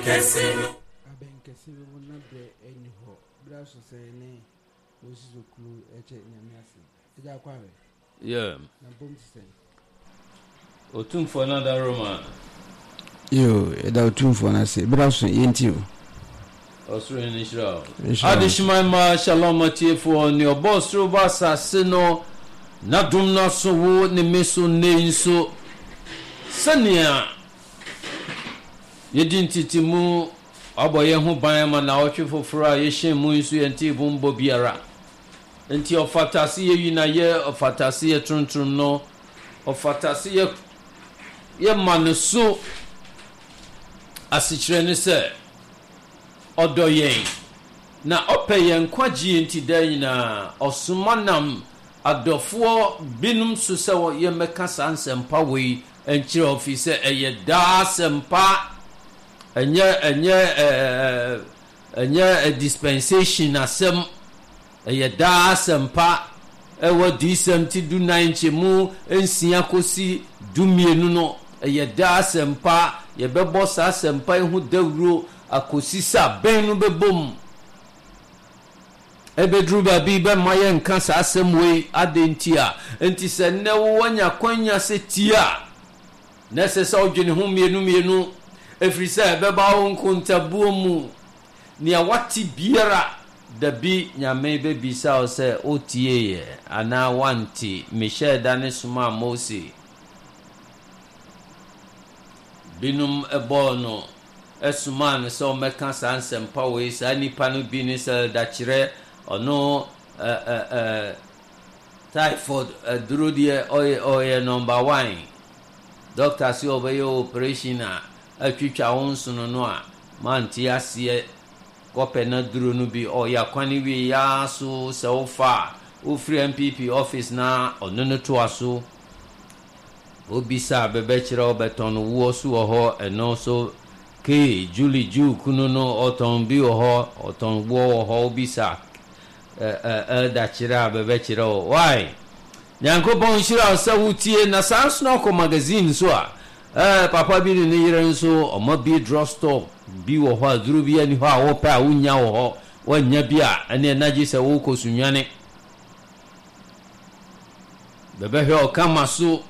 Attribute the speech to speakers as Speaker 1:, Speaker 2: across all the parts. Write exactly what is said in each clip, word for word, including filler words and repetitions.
Speaker 1: Abenkesino.
Speaker 2: Abenkesino will not be any hope. Brasso say, nay, which is a clue, H. Yamasi. Is that quite?
Speaker 3: Yeah.
Speaker 2: Nabum say.
Speaker 3: Otum for another Roman.
Speaker 2: You, without two for us, Brasso, ain't you?
Speaker 3: Osuru Israel. Adishman ma shalom matie for your boss Robasa Sino. Nadum na so wo ne meso ne nso. Sania. Yedin titimu aboye ho ban ma na otwe foforo a ye hyen mu nso yenti bombo biara. Enti ofatase ye yina ye ofatase ye trontrom no. Ofatase ye ye manuso asikyire ne se odoyen na opeyen kwagye enti dan na osomanam adofo binum so se ye meka sansempa we enkyire ofise eye da sempa enye enye eh enye a dispensation asem eye da sempa ewo disem ti du nine chemu ensia kosi du mienu no eye da sempa ye bebo sa sempa hu dawro akosi sa ben no bebom ebedru ba bi be maye nka sa asem we adentia enti se ne wo wanya kwanya se tia nese sa odwene hu mienu mienu efri se beba wo nkontabuo mu ni awati biara dabi nyame be bisa o se otie ye ana wanti mishe dane suma Mose binum ebono esuman so meka sansem pawe sa nipa no bi ni se da kire ono eh eh eh typhoid drudie oye oye number one doctor si obey operation a atwitwa wonso no no a manti ase kope na duro no bi o ya kwani wi ya so se ofa o free M P P office na ono no to aso obisa bebe kire obeton wo so ho eno so ke Julie Ju kunu no oton bi ho oton wo ho obisa eh eh da kire bebe kire o why nyanko bon shira sa wutie na sans no ko magazine so a eh papa bi ni yire nso omo bi drugstore bi wo ho aduru bi ani ho a wo pa unya wo ho wanya bi a ene na ji se wo ko sunwane bebe he o kama so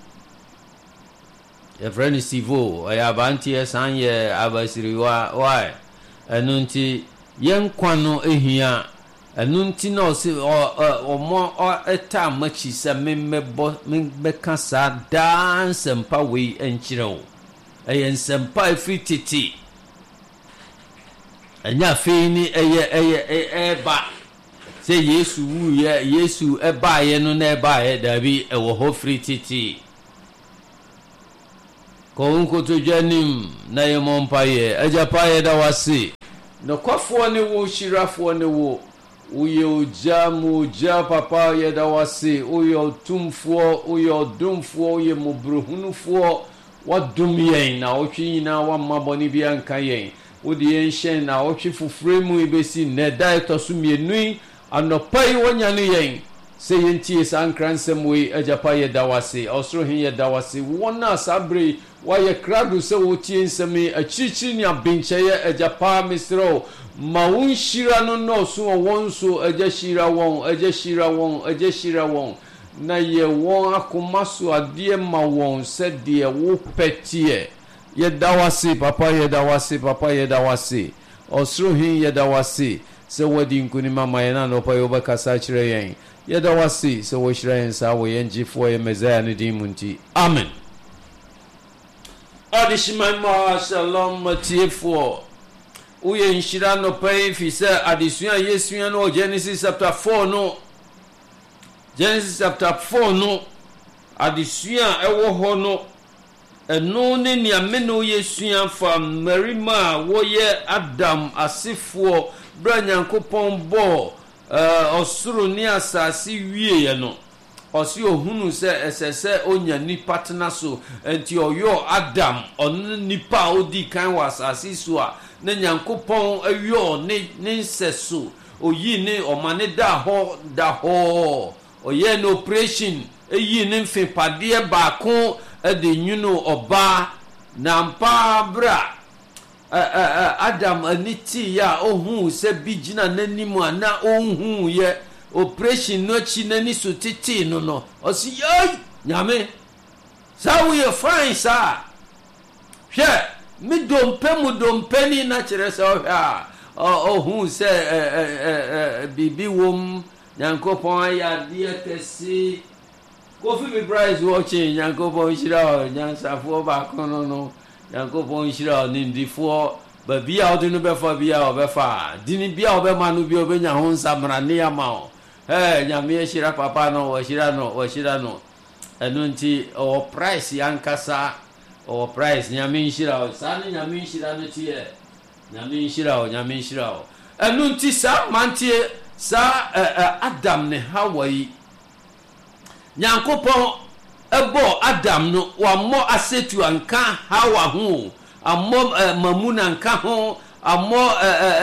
Speaker 3: e friend Sivo aya banti e san ye abasiri wa why enunti yen kwano ehia enunti no se o mo eta machi se memmebo membeka sa dance mpa we enkyire wo eyen sempa efititi enya fe ni eye eye eba se Yesu wu ye Yesu eba ye no na eba ye dabi e wo ho fititi ko unko to janim na ye mompa ye eja pa ye da wase no kwafo ne wo shirafo ne wo uye ujamu uja papa ye da wase uye tumfo uye dumfo uye mubruhunufo wadum yen na otwi na wa maboni bi anka yen odi yen hyen na otwi fufure mu ibesi ne dai to so mienu anopai wonya ne yen se yentie sankransem we ajapa ye da wase osro hin ye da wase wona sabre wa ye kradu se wotie nsemi achichi ni abenche ye ajapa misro ma won shira no no so won so aja shira won aja shira won aja shira won na ye won akoma so ade ma won se de wo petie ye dawase papa ye dawase papa ye dawase osro hin ye dawase se wadi nkuni mama ye na no pa yo bakasa kire yen ye dawase se wo shira yen sa wo yen jifo ye mezaya ne dimunti amen adishman ma shalom matiefo uye nshira no pay fi se adisua yesua no Genesis chapter four no Genesis chapter four no adisua ewo ho no eno ne ni ameno yesua fa marima wo ye Adam asifo bra nyankopon bo uh, osuru ni asasi wie ye no osi ohunu se esese onya nipa tena so enti oyo Adam on nipa odi kan wasasi so a ne nyankopon ayo ne ne seso oyi ne omane da ho da ho oye no operation eyi ne mfipade ba ko e de nyuno oba na mpa bra Adam aniti ya ohun se bi gina n'anim a na ohun ye operation no chi n'ani so tete no no o si yai nyame sa we fine sa hwe mi dompe mu dompe ni na kire se o hwa ohun se bibi wom Nyankopon ya dia kesi Kofi bi price watching Nyankopon shira nyansafo ba kono no Nyankopon shira ni ndifo ba bia odi no befa bia obefa dini bia obema no bia obenya ho nsamra ne ama eh nyame shira papa no wo shira no wo shira no enu nti o price yankasa o price nyame shira o sane nyame shira no tie nyame shira o nyame shira o enu nti sa mantie sa Adam ne Hawa Nyankopon ebo Adam no wa mo asetu anka Hawa ho ammo mamuna anka ho ammo